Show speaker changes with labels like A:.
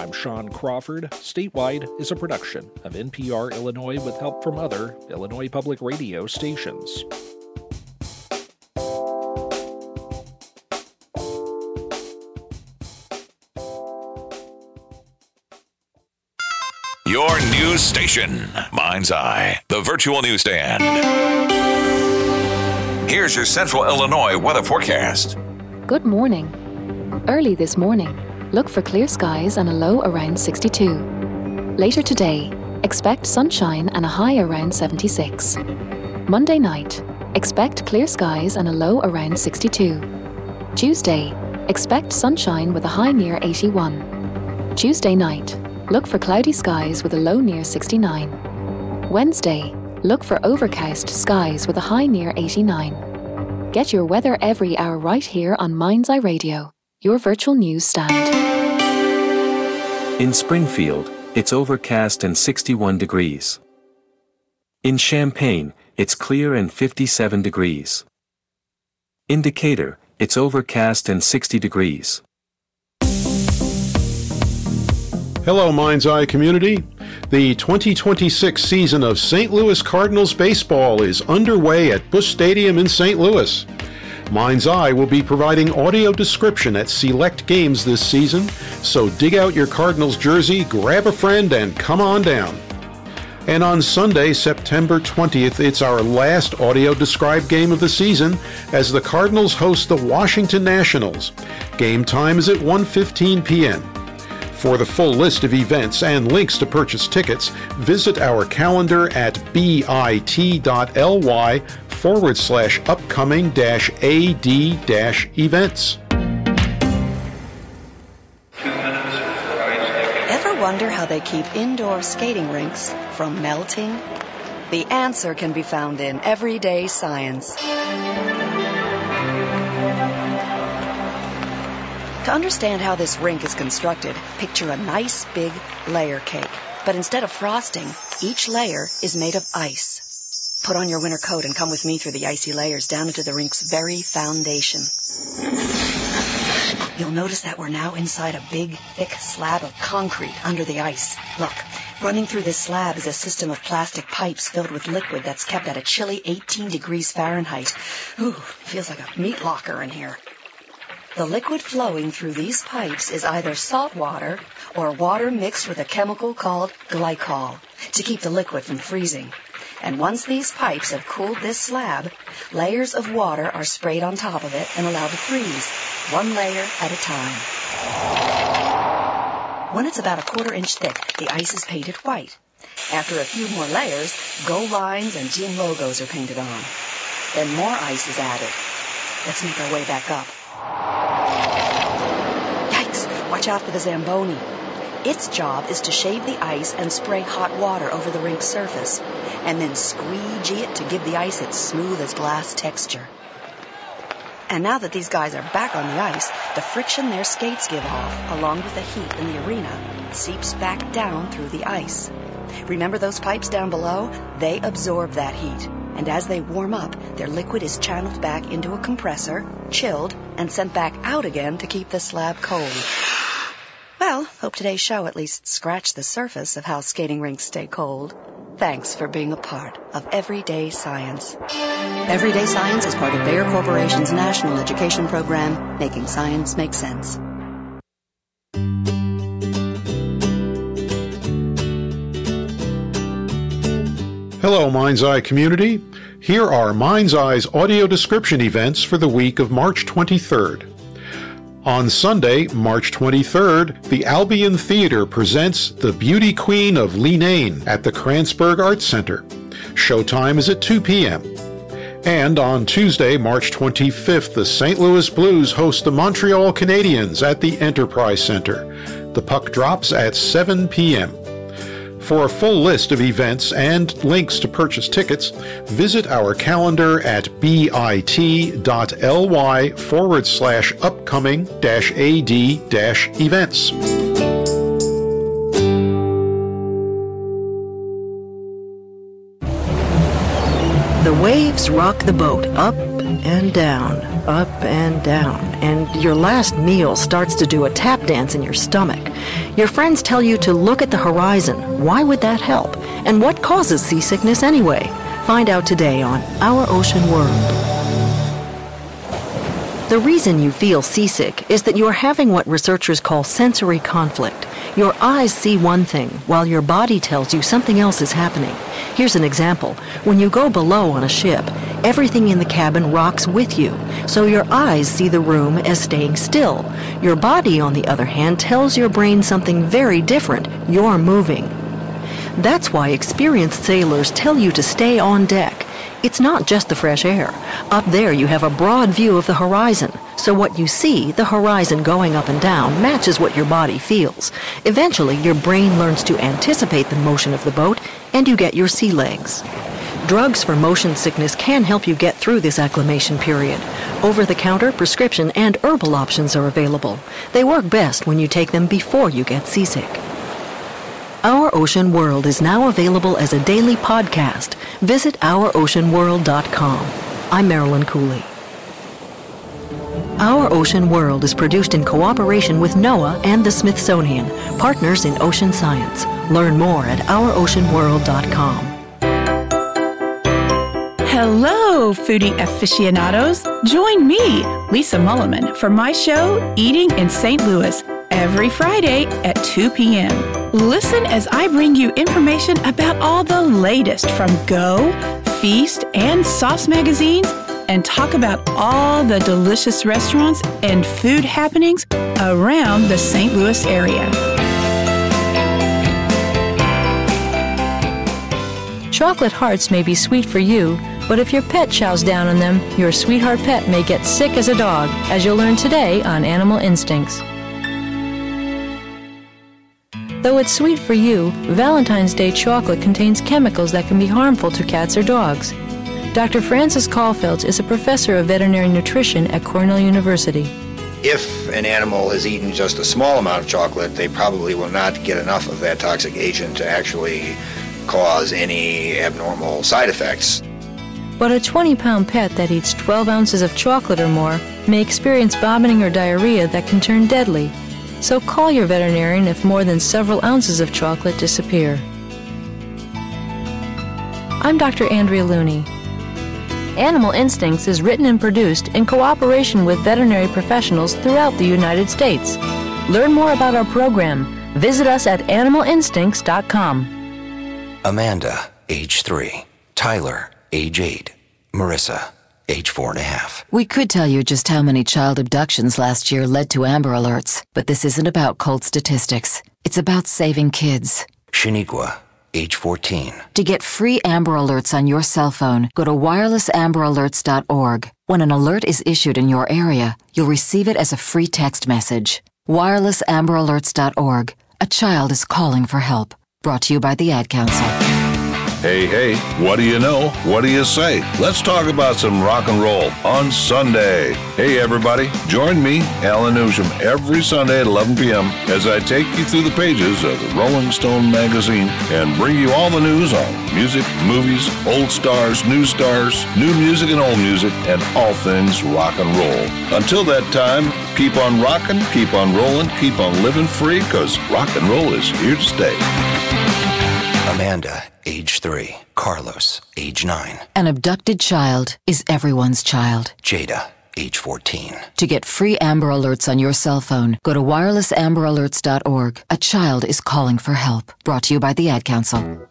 A: I'm Sean Crawford. Statewide is a production of NPR Illinois with help from other Illinois public radio stations.
B: Your news station, Mind's Eye, the virtual newsstand. Here's your Central Illinois weather forecast.
C: Good morning. Early this morning, look for clear skies and a low around 62. Later today, expect sunshine and a high around 76. Monday night, expect clear skies and a low around 62. Tuesday, expect sunshine with a high near 81. Tuesday night, look for cloudy skies with a low near 69. Wednesday, look for overcast skies with a high near 89. Get your weather every hour right here on Mind's Eye Radio, your virtual news stand.
D: In Springfield, it's overcast and 61 degrees. In Champaign, it's clear and 57 degrees. In Decatur, it's overcast and 60 degrees.
E: Hello, Mind's Eye community. The 2026 season of St. Louis Cardinals baseball is underway at Busch Stadium in St. Louis. Mind's Eye will be providing audio description at select games this season, so dig out your Cardinals jersey, grab a friend, and come on down. And on Sunday, September 20th, it's our last audio-described game of the season as the Cardinals host the Washington Nationals. Game time is at 1:15 p.m. For the full list of events and links to purchase tickets, visit our calendar at bit.ly/upcoming-ad-events.
F: Ever wonder how they keep indoor skating rinks from melting? The answer can be found in Everyday Science. To understand how this rink is constructed, picture a nice big layer cake. But instead of frosting, each layer is made of ice. Put on your winter coat and come with me through the icy layers down into the rink's very foundation. You'll notice that we're now inside a big, thick slab of concrete under the ice. Look, running through this slab is a system of plastic pipes filled with liquid that's kept at a chilly 18 degrees Fahrenheit. Ooh, feels like a meat locker in here. The liquid flowing through these pipes is either salt water or water mixed with a chemical called glycol to keep the liquid from freezing. And once these pipes have cooled this slab, layers of water are sprayed on top of it and allowed to freeze, one layer at a time. When it's about a quarter-inch thick, the ice is painted white. After a few more layers, goal lines and team logos are painted on. Then more ice is added. Let's make our way back up. Yikes! Watch out for the Zamboni. Its job is to shave the ice and spray hot water over the rink's surface, and then squeegee it to give the ice its smooth as glass texture. And now that these guys are back on the ice, the friction their skates give off, along with the heat in the arena, seeps back down through the ice. Remember those pipes down below? They absorb that heat. And as they warm up, their liquid is channeled back into a compressor, chilled, and sent back out again to keep the slab cold. Well, hope today's show at least scratched the surface of how skating rinks stay cold. Thanks for being a part of Everyday Science. Everyday Science is part of Bayer Corporation's national education program, Making Science Make Sense.
E: Hello, Mind's Eye community. Here are Mind's Eye's audio description events for the week of March 23rd. On Sunday, March 23rd, the Albion Theater presents The Beauty Queen of Leenane at the Kranzberg Arts Center. Showtime is at 2 p.m. And on Tuesday, March 25th, the St. Louis Blues host the Montreal Canadiens at the Enterprise Center. The puck drops at 7 p.m. For a full list of events and links to purchase tickets, visit our calendar at bit.ly/upcoming-ad-events.
G: The waves rock the boat up and down, up and down, and your last meal starts to do a tap dance in your stomach. Your friends tell you to look at the horizon. Why would that help? And what causes seasickness anyway? Find out today on Our Ocean World. The reason you feel seasick is that you are having what researchers call sensory conflict. Your eyes see one thing, while your body tells you something else is happening. Here's an example. When you go below on a ship, everything in the cabin rocks with you, so your eyes see the room as staying still. Your body, on the other hand, tells your brain something very different. You're moving. That's why experienced sailors tell you to stay on deck. It's not just the fresh air. Up there you have a broad view of the horizon, so what you see, the horizon going up and down, matches what your body feels. Eventually, your brain learns to anticipate the motion of the boat, and you get your sea legs. Drugs for motion sickness can help you get through this acclimation period. Over-the-counter, prescription, and herbal options are available. They work best when you take them before you get seasick. Our Ocean World is now available as a daily podcast. Visit ouroceanworld.com. I'm Marilyn Cooley. Our Ocean World is produced in cooperation with NOAA and the Smithsonian, partners in ocean science. Learn more at ouroceanworld.com.
H: Hello, foodie aficionados. Join me, Lisa Mulliman, for my show, Eating in St. Louis, every Friday at 2 p.m. Listen as I bring you information about all the latest from Go, Feast, and Sauce magazines, and talk about all the delicious restaurants and food happenings around the St. Louis area.
I: Chocolate hearts may be sweet for you, but if your pet chows down on them, your sweetheart pet may get sick as a dog, as you'll learn today on Animal Instincts. Though it's sweet for you, Valentine's Day chocolate contains chemicals that can be harmful to cats or dogs. Dr. Francis Caulfield is a professor of veterinary nutrition at Cornell University.
J: If an animal has eaten just a small amount of chocolate, they probably will not get enough of that toxic agent to actually cause any abnormal side effects.
I: But a 20-pound pet that eats 12 ounces of chocolate or more may experience vomiting or diarrhea that can turn deadly. So call your veterinarian if more than several ounces of chocolate disappear. I'm Dr. Andrea Looney. Animal Instincts is written and produced in cooperation with veterinary professionals throughout the United States. Learn more about our program. Visit us at animalinstinct.com.
K: Amanda, age 3. Tyler, age 8. Marissa, age 4.5.
L: We could tell you just how many child abductions last year led to Amber Alerts, but this isn't about cold statistics. It's about saving kids.
K: Shaniqua, age 14.
L: To get free Amber Alerts on your cell phone, go to wirelessamberalerts.org. When an alert is issued in your area, you'll receive it as a free text message. wirelessamberalerts.org. A child is calling for help. Brought to you by the Ad Council.
B: Hey, what do you know? What do you say? Let's talk about some rock and roll on Sunday. Hey, everybody, join me, Alan Newsham, every Sunday at 11 p.m. as I take you through the pages of the Rolling Stone magazine and bring you all the news on music, movies, old stars, new music and old music, and all things rock and roll. Until that time, keep on rocking, keep on rolling, keep on living free, because rock and roll is here to stay.
K: Amanda, age 3. Carlos, age 9.
L: An abducted child is everyone's child.
K: Jada, age 14.
L: To get free Amber Alerts on your cell phone, go to wirelessamberalerts.org. A child is calling for help. Brought to you by the Ad Council.